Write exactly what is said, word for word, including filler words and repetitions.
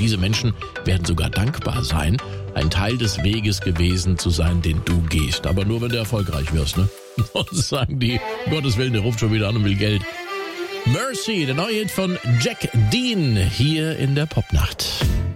diese Menschen werden sogar dankbar sein, ein Teil des Weges gewesen zu sein, den du gehst. Aber nur, wenn du erfolgreich wirst, ne? Und sagen die, um Gottes Willen, der ruft schon wieder an und will Geld. Mercy, der neue Hit von Jack Dean, hier in der Popnacht.